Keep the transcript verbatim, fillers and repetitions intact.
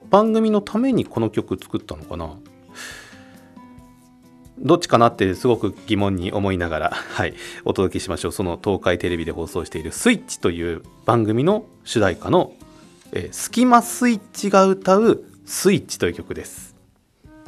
番組のためにこの曲作ったのかな、どっちかなってすごく疑問に思いながら、はい、お届けしましょう。その東海テレビで放送しているスイッチという番組の主題歌の、えー、スキマスイッチが歌うスイッチという曲です。